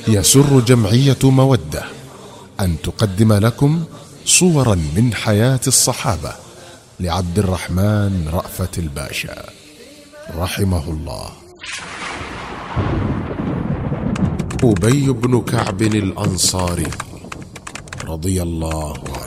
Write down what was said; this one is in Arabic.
يسر جمعية مودة أن تقدم لكم صورا من حياة الصحابة لعبد الرحمن رأفت الباشا رحمه الله. أبي بن كعب الأنصاري رضي الله عنه.